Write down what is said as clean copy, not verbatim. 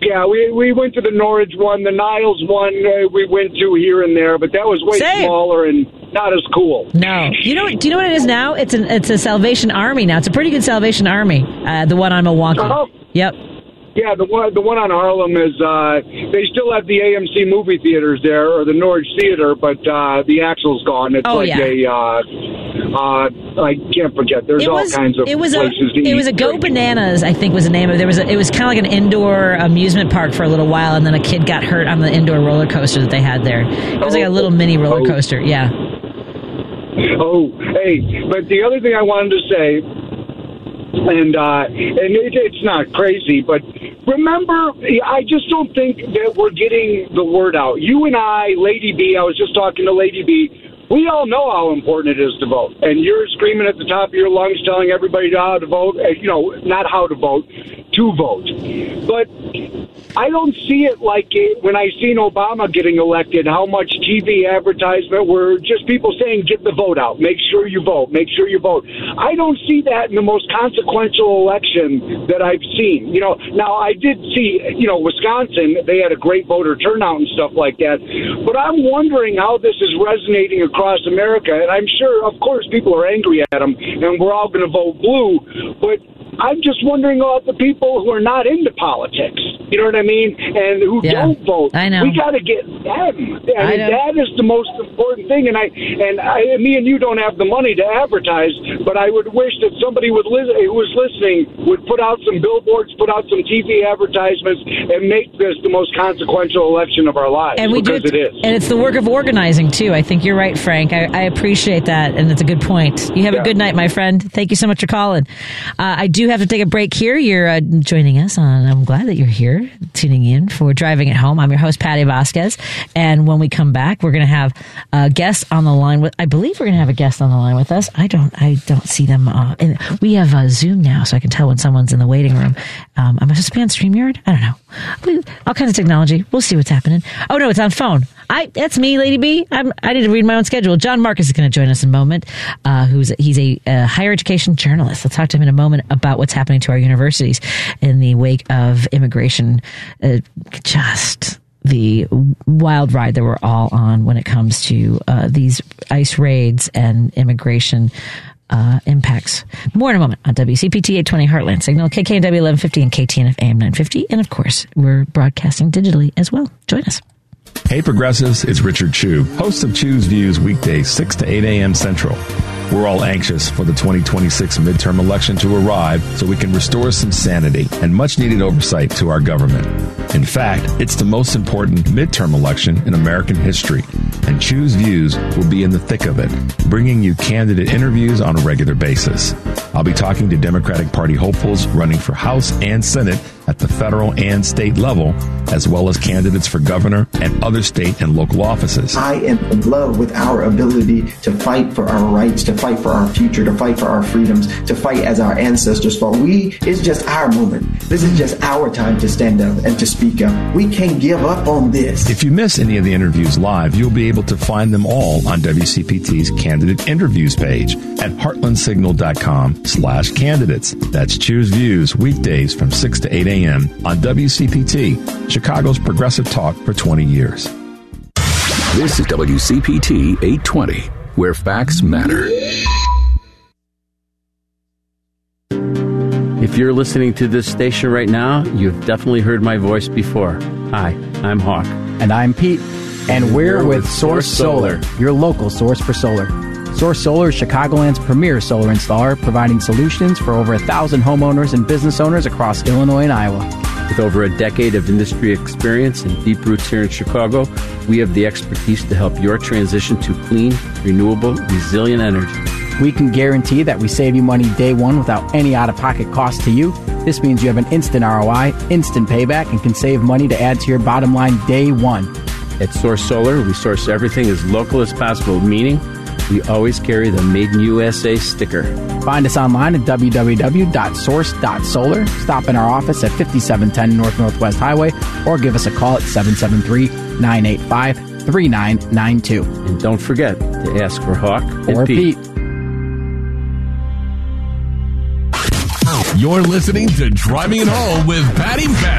Yeah, we went to the Norwich one. The Niles one we went to here and there, but that was way smaller and not as cool. No. Do you know what it is now? It's a Salvation Army now. It's a pretty good Salvation Army, the one on Milwaukee. Yep. Yeah, the one on Harlem is, they still have the AMC movie theaters there, or the Norwich Theater, but the Axle's gone. It's I can't forget. There's all kinds of places to eat. It was a Go Bananas, I think was the name of it. It was kind of like an indoor amusement park for a little while, and then a kid got hurt on the indoor roller coaster that they had there. It was like a little mini roller coaster, yeah. Oh, hey, but the other thing I wanted to say, and it's not crazy, but remember, I just don't think that we're getting the word out. You and I, Lady B, I was just talking to Lady B, we all know how important it is to vote. And you're screaming at the top of your lungs telling everybody how to vote, not how to vote, to vote. But I don't see it like when I seen Obama getting elected, how much TV advertisement were just people saying, get the vote out, make sure you vote, make sure you vote. I don't see that in the most consequential election that I've seen. Now I did see, Wisconsin, they had a great voter turnout and stuff like that. But I'm wondering how this is resonating across America. And I'm sure, of course, people are angry at them and we're all going to vote blue. But I'm just wondering about the people who are not into politics. You know what I mean? And who don't vote. I know. We got to get them. I mean, that is the most important thing. And me and you don't have the money to advertise, but I would wish that somebody who was listening would put out some billboards, put out some TV advertisements, and make this the most consequential election of our lives. And it is. And it's the work of organizing, too. I think you're right, Frank. I appreciate that, and it's a good point. You have a good night, my friend. Thank you so much for calling. I do have to take a break here. You're joining us on, I'm glad that you're here, tuning in for Driving It Home. I'm your host, Patty Vasquez. And when we come back, we're going to have a guest on the line I believe we're going to have a guest on the line with us. I don't see them. And we have Zoom now, so I can tell when someone's in the waiting room. Am I supposed to be on StreamYard? I don't know. All kinds of technology. We'll see what's happening. Oh, no, it's on phone. That's me, Lady B. I need to read my own schedule. John Marcus is going to join us in a moment. He's a higher education journalist. Let's talk to him in a moment about what's happening to our universities in the wake of immigration. Just the wild ride that we're all on when it comes to these ICE raids and immigration impacts. More in a moment on WCPT 820 Heartland Signal, KKNW 1150 and KTNF AM 950. And of course, we're broadcasting digitally as well. Join us. Hey Progressives, it's Richard Chu, host of Chu's Views weekdays 6 to 8 a.m. Central. We're all anxious for the 2026 midterm election to arrive so we can restore some sanity and much-needed oversight to our government. In fact, it's the most important midterm election in American history, and Chu's Views will be in the thick of it, bringing you candidate interviews on a regular basis. I'll be talking to Democratic Party hopefuls running for House and Senate at the federal and state level, as well as candidates for governor and other state and local offices. I am in love with our ability to fight for our rights, to fight for our future, to fight for our freedoms, to fight as our ancestors fought. It's just our moment. This is just our time to stand up and to speak up. We can't give up on this. If you miss any of the interviews live, you'll be able to find them all on WCPT's candidate interviews page at heartlandsignal.com/candidates. That's Choose Views weekdays from 6 to 8 a.m. on WCPT, Chicago's progressive talk for 20 years. This is WCPT 820, where facts matter. If you're listening to this station right now, you've definitely heard my voice before. Hi, I'm Hawk. And I'm Pete. And we're with Source Solar, your local source for solar. Source Solar is Chicagoland's premier solar installer, providing solutions for over 1,000 homeowners and business owners across Illinois and Iowa. With over a decade of industry experience and deep roots here in Chicago, we have the expertise to help your transition to clean, renewable, resilient energy. We can guarantee that we save you money day one without any out-of-pocket cost to you. This means you have an instant ROI, instant payback, and can save money to add to your bottom line day one. At Source Solar, we source everything as local as possible, meaning we always carry the Made in USA sticker. Find us online at www.source.solar. Stop in our office at 5710 North Northwest Highway or give us a call at 773-985-3992. And don't forget to ask for Hawk or Pete. You're listening to Driving It Home with Patty Vasquez.